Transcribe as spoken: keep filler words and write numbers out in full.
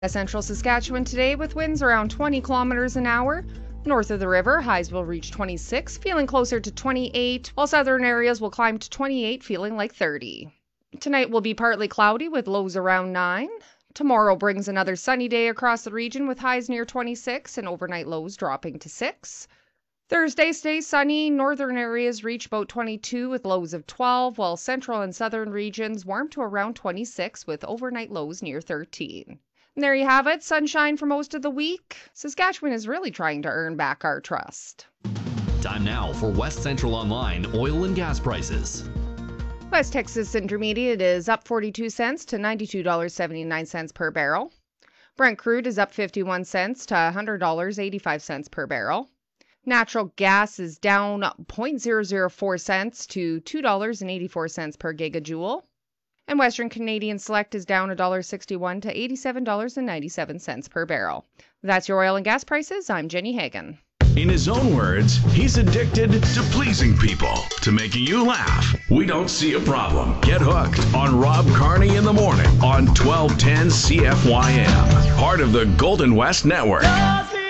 Central Saskatchewan today with winds around twenty kilometers an hour. North of the river, highs will reach twenty-six, feeling closer to twenty-eight, while southern areas will climb to twenty-eight, feeling like thirty. Tonight will be partly cloudy with lows around nine. Tomorrow brings another sunny day across the region with highs near twenty-six and overnight lows dropping to six. Thursday stays sunny. Northern areas reach about twenty-two with lows of twelve, while central and southern regions warm to around twenty-six with overnight lows near thirteen. And there you have it, sunshine for most of the week. Saskatchewan is really trying to earn back our trust. Time now for West Central Online oil and gas prices. West Texas Intermediate is up forty-two cents to ninety-two dollars and seventy-nine cents per barrel. Brent crude is up fifty-one cents to one hundred dollars and eighty-five cents per barrel. Natural gas is down zero point zero zero four cents to two dollars and eighty-four cents per gigajoule. And Western Canadian Select is down one dollar and sixty-one cents to eighty-seven dollars and ninety-seven cents per barrel. That's your oil and gas prices. I'm Jenny Hagan. In his own words, he's addicted to pleasing people, to making you laugh. We don't see a problem. Get hooked on Rob Carney in the morning on twelve ten C F Y M, part of the Golden West Network.